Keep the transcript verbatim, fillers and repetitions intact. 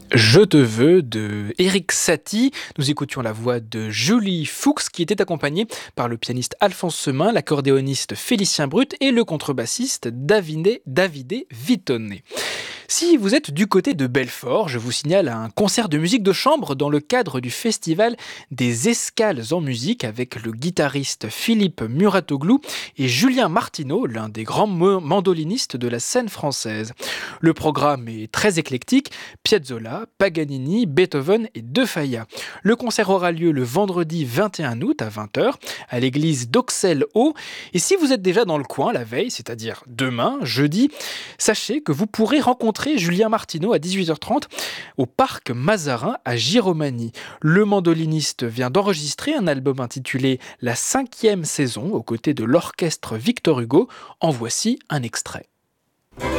Je te veux de Erik Satie. Nous écoutions la voix de Julie Fuchs qui était accompagnée par le pianiste Alphonse Semin, l'accordéoniste Félicien Brut et le contrebassiste Davide, Davide Vitone. Si vous êtes du côté de Belfort, je vous signale un concert de musique de chambre dans le cadre du festival des Escales en musique avec le guitariste Philippe Muratoglou et Julien Martineau, l'un des grands mandolinistes de la scène française. Le programme est très éclectique, Piazzolla, Paganini, Beethoven et De Falla. Le concert aura lieu le vendredi vingt et un août à vingt heures à l'église d'Auxelles-Haut. Et si vous êtes déjà dans le coin la veille, c'est-à-dire demain, jeudi, sachez que vous pourrez rencontrer Julien Martineau à dix-huit heures trente au parc Mazarin à Giromagny. Le mandoliniste vient d'enregistrer un album intitulé La cinquième saison aux côtés de l'orchestre Victor Hugo. En voici un extrait.